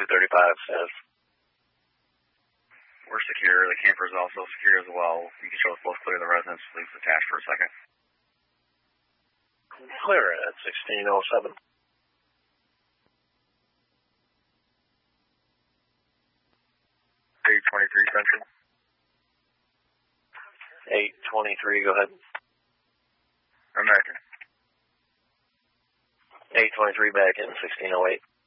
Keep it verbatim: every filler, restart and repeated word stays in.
thirty-five says. We're secure. The camper is also secure as well. You can show us both clear the residence. Please attach for a second. Clear at sixteen oh seven. eight twenty-three Central. eight twenty-three, go ahead. American. eight twenty-three back in sixteen oh eight.